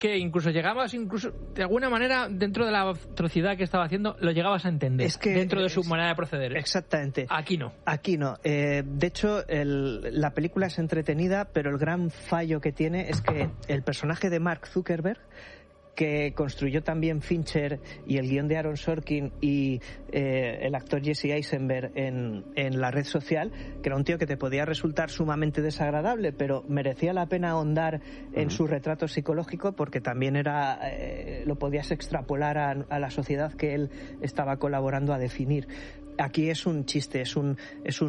que incluso de alguna manera, dentro de la atrocidad que estaba haciendo, lo llegabas a entender, es que, dentro de su manera de proceder. Exactamente. Aquí no. De hecho, la película es entretenida, pero el gran fallo que tiene es que el personaje de Mark Zuckerberg, que construyó también Fincher y el guión de Aaron Sorkin y el actor Jesse Eisenberg en la red social, que era un tío que te podía resultar sumamente desagradable, pero merecía la pena ahondar en su retrato psicológico, porque también lo podías extrapolar a la sociedad que él estaba colaborando a definir. Aquí es un chiste, es un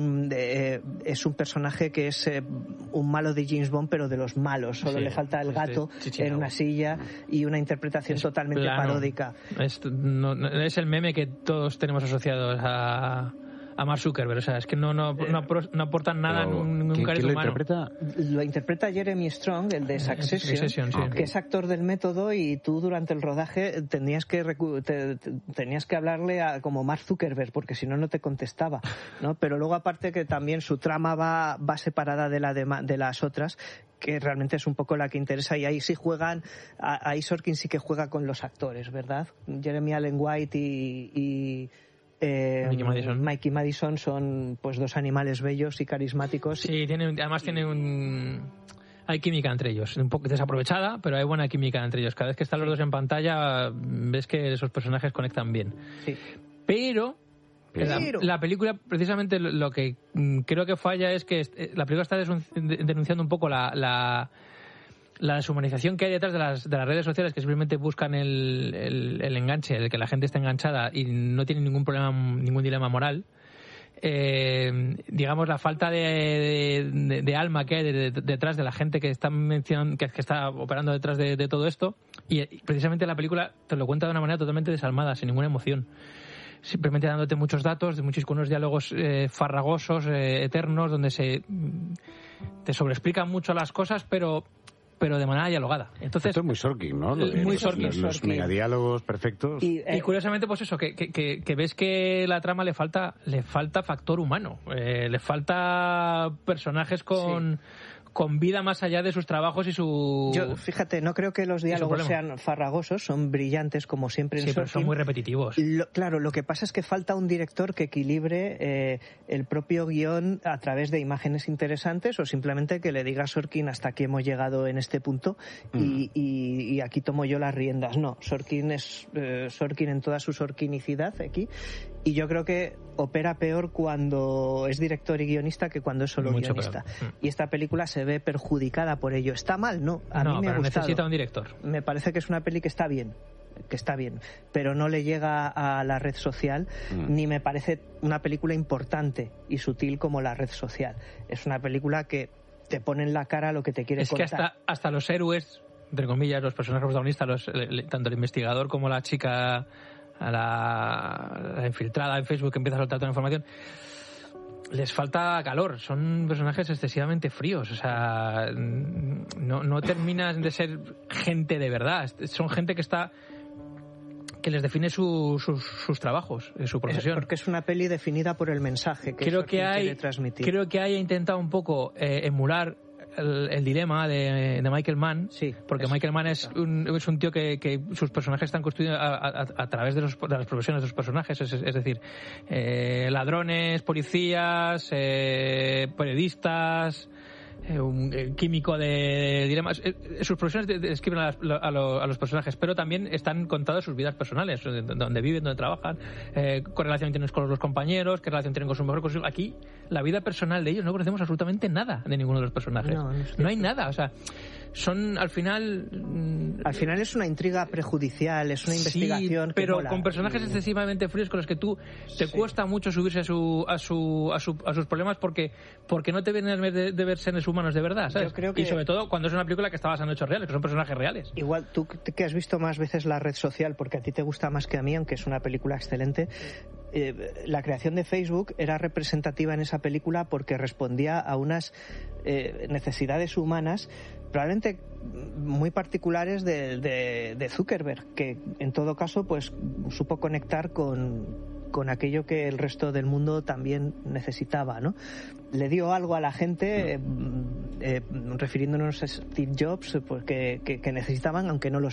personaje que es un malo de James Bond, pero de los malos. Solo le falta el gato en una silla y una interpretación totalmente paródica. Es el meme que todos tenemos asociados a Mark Zuckerberg. O sea, es que no aportan nada, ningún carisma humano. Lo interpreta Jeremy Strong, el de Succession, que es actor del método, y tú durante el rodaje tenías que hablarle como Mark Zuckerberg, porque si no te contestaba, ¿no? Pero luego, aparte, que también su trama va separada de las otras, que realmente es un poco la que interesa, y ahí sí ahí Sorkin sí que juega con los actores, ¿verdad? Jeremy Allen White y Mikey Madison son pues dos animales bellos y carismáticos. Sí, además hay química entre ellos, un poco desaprovechada, pero hay buena química entre ellos. Cada vez que están los dos en pantalla ves que esos personajes conectan bien. Sí. Pero la película, precisamente, lo que creo que falla es que la película está denunciando un poco la deshumanización que hay detrás de las redes sociales, que simplemente buscan el enganche, el que la gente esté enganchada y no tiene ningún problema, ningún dilema moral. Digamos, la falta de alma que hay detrás de la gente que está mencionando, que está operando detrás de todo esto, y precisamente la película te lo cuenta de una manera totalmente desalmada, sin ninguna emoción, simplemente dándote muchos datos, con unos diálogos farragosos, eternos, donde te sobreexplican mucho las cosas, pero de manera dialogada. Entonces, esto es muy Sorkin, ¿no? Muy Sorkin. Los megadiálogos perfectos. Y curiosamente, pues eso, que ves que la trama le falta factor humano. Le falta personajes con vida más allá de sus trabajos y su... Yo, fíjate, no creo que los diálogos sean farragosos, son brillantes como siempre en Sorkin. Pero son muy repetitivos. Claro, lo que pasa es que falta un director que equilibre el propio guión a través de imágenes interesantes, o simplemente que le diga a Sorkin: hasta aquí hemos llegado en este punto y aquí tomo yo las riendas. No, Sorkin es Sorkin en toda su sorkinicidad aquí, y yo creo que opera peor cuando es director y guionista que cuando es solo guionista. Y esta película se ve perjudicada por ello. ¿Está mal? No, a mí me ha gustado. Necesita un director. Me parece que es una peli que está bien, pero no le llega a la red social, ni me parece una película importante y sutil como la red social. Es una película que te pone en la cara lo que te quiere contar. Es que hasta los héroes, entre comillas, los personajes protagonistas, tanto el investigador como la chica, la infiltrada en Facebook, que empieza a soltar toda la información, les falta calor. Son personajes excesivamente fríos. O sea, no terminan de ser gente de verdad. Son gente que les define sus trabajos, su profesión. Porque es una peli definida por el mensaje que quiere transmitir. Creo que haya intentado un poco emular el dilema de Michael Mann, porque Michael Mann es un tío que sus personajes están construidos a través de las profesiones de sus personajes, es decir, ladrones, policías, periodistas, un químico de dilemas. Sus profesiones describen a los personajes, pero también están contadas sus vidas personales, donde viven, donde trabajan, qué relación tienen con los compañeros, qué relación tienen con sus mejores. Aquí la vida personal de ellos no conocemos absolutamente nada de ninguno de los personajes. No hay nada, o sea, son al final es una intriga prejudicial, es una investigación, pero con personajes excesivamente fríos con los que te cuesta mucho subirse a sus problemas, porque no te vienen de ver seres humanos de verdad, ¿sabes? Yo creo que... Y sobre todo cuando es una película que está basada en hechos reales, que son personajes reales. Igual tú, que has visto más veces La Red Social, porque a ti te gusta más que a mí, aunque es una película excelente, la creación de Facebook era representativa en esa película porque respondía a unas necesidades humanas probablemente muy particulares de Zuckerberg, que en todo caso pues supo conectar con con aquello que el resto del mundo también necesitaba, ¿no? Le dio algo a la gente, refiriéndonos a Steve Jobs, pues que necesitaban, aunque no lo